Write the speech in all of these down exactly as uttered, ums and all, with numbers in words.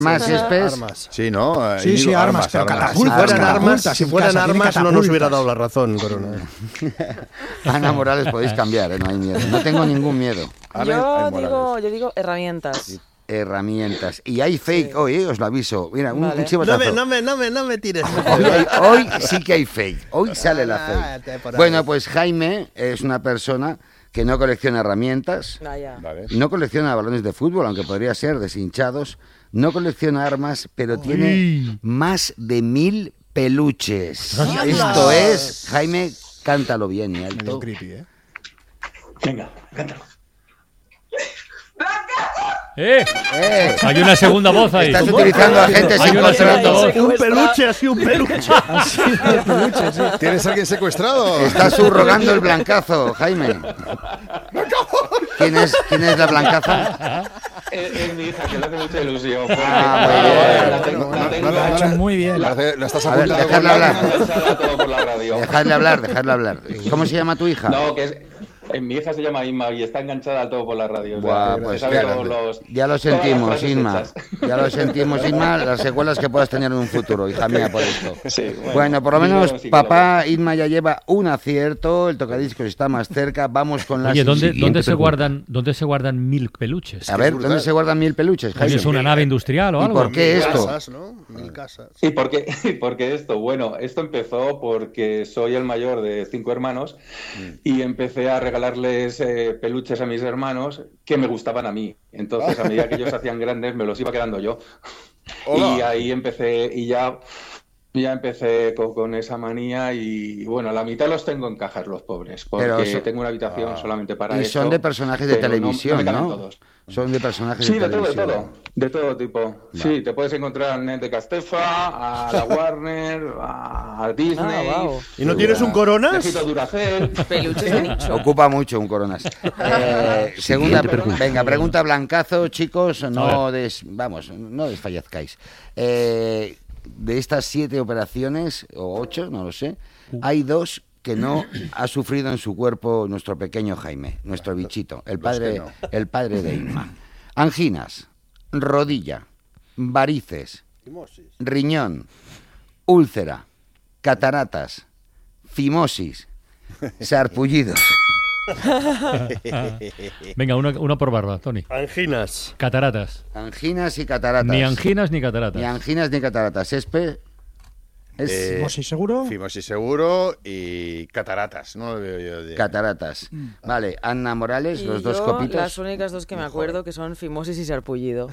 Más céspedes. Armas. Sí, ¿no? Sí, sí, armas, pero catapultas. Si fueran catapultas, armas, si fueran casa, armas tiene no nos hubiera catapultas. dado la razón, Corona. Ana Morales, podéis cambiar, ¿eh? No hay miedo. No tengo ningún miedo. Yo digo, yo digo herramientas. Herramientas. Y hay fake Sí. hoy, ¿eh? Os lo aviso. Mira, un, Vale. un chivotazo. No me, no me, no me, no me tires. Hoy, hay- hoy sí que hay fake. Hoy sale la Ah, te fake. por ahí. Bueno, pues Jaime es una persona que no colecciona herramientas, Vaya. Vale. no colecciona balones de fútbol, aunque podría ser deshinchados, no colecciona armas, pero tiene más de mil peluches. ¡Hala! Esto es, Jaime, cántalo bien y Medio alto. creepy, ¿eh? Venga, cántalo. ¡Eh! ¡Eh! Hay una segunda voz ahí. Estás utilizando agentes Hay sin una segunda contrato. voz. Un peluche, así un peluche. ¿Tienes a alguien secuestrado? Está subrogando el blancazo, Jaime. ¿Quién es, ¿quién es la blancaza? Es, es mi hija, que le hace mucha ilusión. porque- Ah, muy bien. La tengo- la tengo- No, no, Lo ha hecho muy bien. Parece- La estás A ver, apuntando dejadla con la- hablar. enganchada todo por la radio. Dejadle hablar, dejadle hablar. ¿Cómo se llama tu hija? No, que es... eh, Mi hija se llama Inma y está enganchada al todo por la radio. o sea, Buah, que pues sabe ya, todos los- ya lo todas las sentimos, frases Inma. hechas. Ya lo sentimos, Inma, las secuelas que puedas tener en un futuro, hija mía, por esto. Sí, Bueno, por lo Inma menos sí que lo papá Inma ya lleva un acierto, el tocadiscos está más cerca, vamos con la Oye, ¿dónde, siguiente ¿dónde, se pregunta. guardan, ¿dónde se guardan mil peluches? A ver, ¿dónde se guardan mil peluches, Oye, Jaime? ¿es una nave industrial o ¿Y algo? por qué Mil esto? casas, ¿no? Mil casas. ¿Y por qué, y por qué esto? Bueno, esto empezó porque soy el mayor de cinco hermanos y empecé a regalarles eh, peluches a mis hermanos que me gustaban a mí. Entonces, a medida que ellos se hacían grandes, me los iba quedando yo. Hola. Y ahí empecé, y ya, ya empecé con, con esa manía y, bueno, la mitad los tengo en cajas, los pobres, porque Pero son- tengo una habitación solamente para Y eso. son de personajes de pero no- televisión, no me caben ¿no? todos. Son de personajes Sí, de de todo, de televisión. todo, de todo tipo. Sí, te puedes encontrar al Net de Castefa, a la Warner, a Disney. Ah, wow. ¿Y no tienes un Coronas? Necesito Duracell. Peluches de nicho. Ocupa mucho un coronas. Eh, segunda pregunta. Venga, pregunta blancazo, chicos. No des, vamos, no desfallezcáis. Eh, de estas siete operaciones, o ocho, no lo sé, hay dos que no ha sufrido en su cuerpo nuestro pequeño Jaime, nuestro bichito, el padre, no. el padre de Inma. Anginas, rodilla, varices, riñón, úlcera, cataratas, fimosis, sarpullidos. Venga, uno, uno por barba, Tony. Anginas. Cataratas. Anginas y cataratas. Ni anginas ni cataratas. Ni anginas ni cataratas. Espe. Es Eh, Fimosis seguro. Fimosis seguro y cataratas, no lo veo yo. De... cataratas. Vale, Ana Morales, Y los dos yo, copitos. las únicas dos que me acuerdo que son fimosis y sarpullido.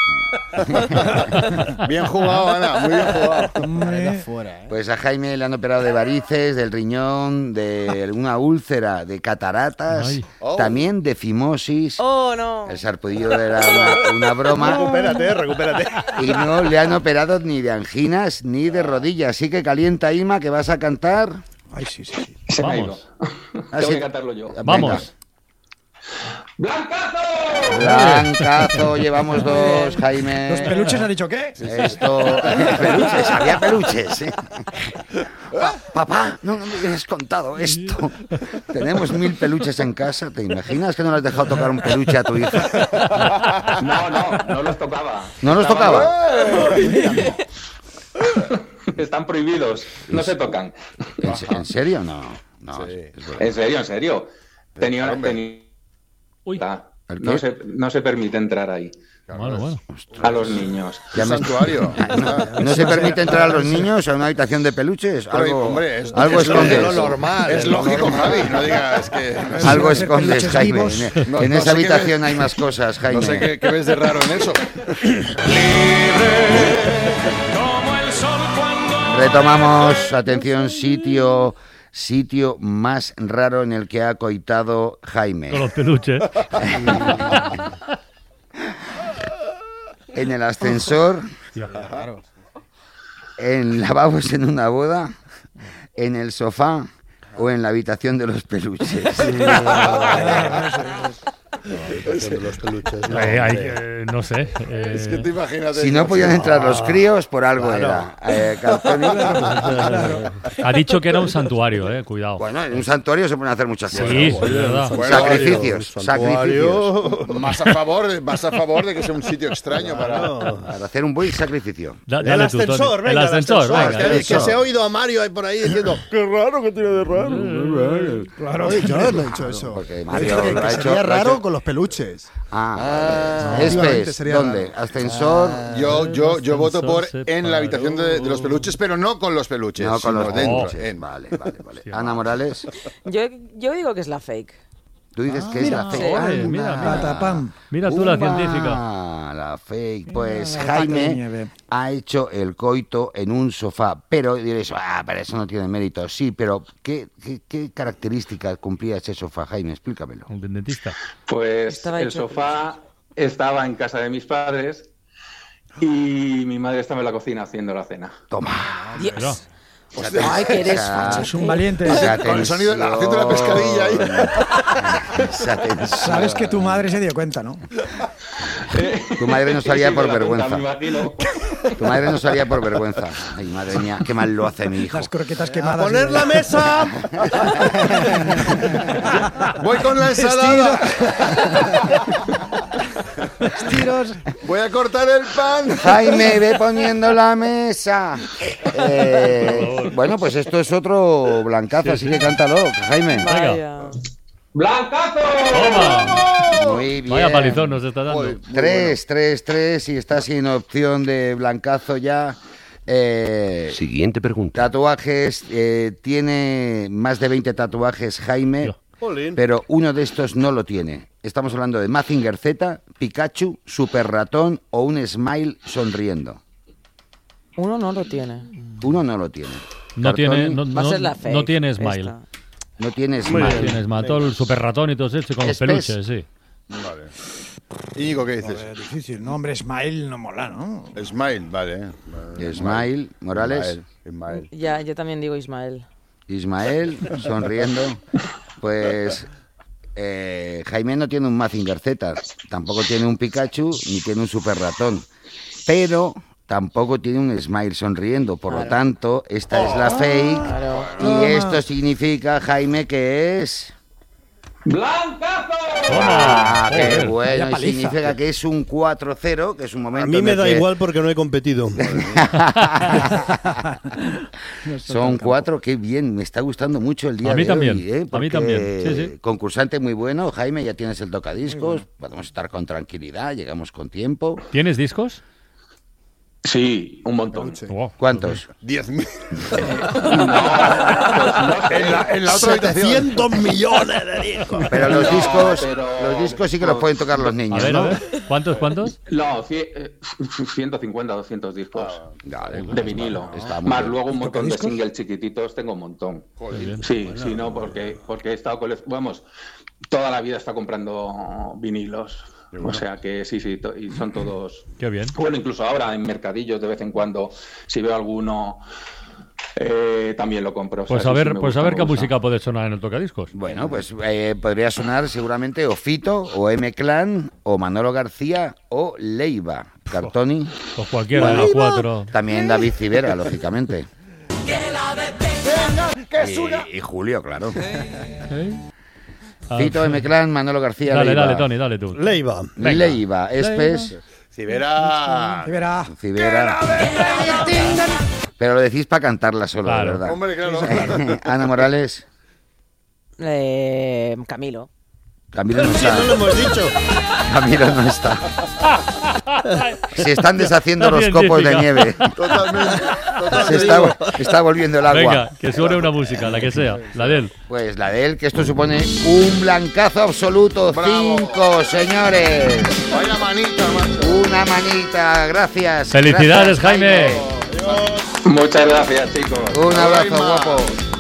Bien jugado, Ana, muy bien jugado. Hombre. Fuera, ¿eh? Pues a Jaime le han operado de varices, del riñón, de una úlcera, de cataratas, Ay. Oh. también de fimosis. ¡Oh, no! El sarpullido era una, una broma. Recupérate, recupérate. Y no le han operado ni de anginas ni de rodillas. Así que calienta, Ima, que vas a cantar. Ay, sí, sí, sí. Se me ha ido. Vamos. Tengo Así- que cantarlo yo. Venga. Vamos. ¡Blancazo! Blancazo, llevamos dos, Jaime. ¿Los peluches han dicho qué? Esto, peluches, había peluches. ¿eh? Pa- papá, no, no me hubieras contado esto. Tenemos mil peluches en casa. ¿Te imaginas que no le has dejado tocar un peluche a tu hija? No, no, no los tocaba. ¿No los Estaban- tocaba? Están prohibidos, no se tocan. ¿En, se- en serio? No. No, Sí. es verdad. En serio, en serio. Tenía una... hombre. tenía- Uy. ¿El qué? No se, no se permite entrar ahí Bueno, bueno. a los niños. Ya Un me- santuario. ¿No se permite entrar a los niños a una habitación de peluches? Pero, Algo, hombre, es- algo es lo- escondes. es lo normal. Es lógico, Javi. No digas que. Algo Hacer escondes, peluches Jaime. vivos. En, No, en no esa sé qué habitación ves. hay más cosas, Jaime. No sé qué, qué ves de raro en eso. Retomamos, atención, sitio, sitio más raro en el que ha coitado Jaime. Con los peluches. En el ascensor, en lavabos en una boda, en el sofá o en la habitación de los peluches. habitación de los peluches. No, Eh, hay, hombre. eh, no sé. eh, Es que te imagínate. Si no podían entrar los críos, por algo Claro. era. Eh, Cartoni. Ha dicho que era un santuario, eh, cuidado. Bueno, en un santuario se pueden hacer muchas cosas. Sí, es verdad. Bueno, Sacrificios, Santuario. Más a favor, de- más a favor de que sea un sitio extraño para. Para hacer un buen sacrificio. Da- El dale tú, Tony. ascensor, venga, El ascensor, venga. que, el que ascensor. se ha oído a Mario ahí por ahí diciendo qué raro que tiene de raro. Claro, yo no he dicho eso. Porque He Mario dicho que, lo que ha sería hecho- lo ha raro hecho- con los peluches. Ah, Efectivamente Espes, sería ¿dónde? raro. Ascensor. Yo, yo, yo voto por se en la habitación de, de los peluches, pero no con los peluches, No, con sino los dentro. peluches. en- Vale, vale, vale. Sí, Ana Morales, Yo, yo digo que es la fake. tú dices que mira, es la fake. ole, Anda. mira, mira. Patapam. Mira tú la Pumba, científica. La fake. Pues la vaca de Jaime nieve. ha hecho el coito en un sofá. Pero diréis, ah, pero eso no tiene mérito. Sí, pero ¿qué, qué, qué características cumplía ese sofá, Jaime? Explícamelo. Un dentista. Pues Estaba el hecho- sofá estaba en casa de mis padres y mi madre estaba en la cocina haciendo la cena. Toma. Dios. Ay, que eres Esa- facho. Es un valiente. esa Con el sonido de la- haciendo la tensión. pescadilla ahí. Esa tensión. Sabes que tu madre se dio cuenta, ¿no? Tu madre no salía Sí, por me la cuenta, vergüenza. me imagino. Tu madre no salía por vergüenza. Ay, madre mía, qué mal lo hace mi hijo. Las croquetas ¡A quemadas. poner la mesa! Voy con la ensalada. Tiros. Voy a cortar el pan. Jaime, ve poniendo la mesa. Eh, bueno, pues esto es otro blancazo, así que cántalo, Jaime. Vaya. ¡Blancazo! ¡Toma! Muy bien. Vaya palizón nos está dando. Joder. Tres, tres, tres, y está sin opción de blancazo ya. Eh, Siguiente pregunta. tatuajes, eh, tiene más de veinte tatuajes Jaime, Yo. Jolín. pero uno de estos no lo tiene. Estamos hablando de Mazinger Z, Pikachu, Super Ratón o un Smile sonriendo. Uno no lo tiene. Uno no lo tiene. No Cartoni tiene, no, Va a no- ser la fake. no tiene smile. esta. no tiene Muy Smile. bien. Tienes mató el super ratón y todo eso con los Espes. peluches, sí. Vale. Íñigo, ¿qué dices? Joder, difícil. No, hombre, Smile no mola, ¿no? Smile, vale. vale. Smile, Morales. Ismael, Ismael. Ya, yo también digo Ismael. Ismael, sonriendo. Pues eh, Jaime no tiene un Mazinger Z, tampoco tiene un Pikachu, ni tiene un Super Ratón. Pero tampoco tiene un Smile sonriendo. Por lo tanto, esta es la fake. Claro. Y esto significa, Jaime, que es... ¡Blancazo! ¡Ah, qué Joder, bueno! vaya Y paliza. significa que es un cuatro cero, que es un momento A mí en me el da que igual porque no he competido. Son cuatro, qué bien, me está gustando mucho el día A mí de también, hoy, ¿eh? a mí Porque también, sí, sí. Concursante muy bueno, Jaime, ya tienes el tocadiscos, podemos estar con tranquilidad, llegamos con tiempo. ¿Tienes discos? Sí, un montón. Oh, ¿Cuántos? Diez mil. No, pues no sé. En la, en la otra habitación. setecientos millones de discos. Pero los No, discos, pero- los discos sí que los pueden tocar los A niños, ver, a ¿no? ver. ¿Cuántos, cuántos? No, cie- eh, ciento cincuenta, doscientos discos Dale, de vinilo. está muy Más bien. luego un montón de ¿Tocadiscos? singles chiquititos, tengo un montón. bien. Sí, sí, no, porque, porque he estado cole- vamos, toda la vida he estado comprando vinilos. O sea que sí, sí, to- y son todos... Qué bien. Bueno, incluso ahora en mercadillos de vez en cuando, si veo alguno, eh, también lo compro. O sea, Pues a sí, sí ver, me pues a gusta, ver me qué gusta. música puede sonar en el tocadiscos. Bueno, pues eh, podría sonar seguramente o Fito, o M-Clan, o Manolo García, o Leiva. Cartoni, Pues cualquiera de los cuatro. también David Civera, lógicamente. Y, y Julio, claro. ¿Eh? Ah, Fito, M-Clan, Manolo García, Dale, Leiva. dale, Tony, dale tú. Leiva. Leiva, Espes, Cibera. Y verá. Civera. Pero lo decís para cantarla solo, Claro. de verdad. Hombre, claro. Ana Morales, Eh, Camilo. Camilo no Sí, no lo está. hemos dicho. Camilo no está. Se están deshaciendo La los copos de científica. nieve. Totalmente. Se totalmente. está, está volviendo el agua. Venga, que suene una música, la que sea, la de él. Pues la de él, que esto supone un blancazo absoluto. Bravo. Cinco, señores. Vaya manita, macho. Una manita, gracias. Felicidades, Gracias, Jaime. Adiós. Muchas gracias, chicos. Un abrazo, Jaime. guapo.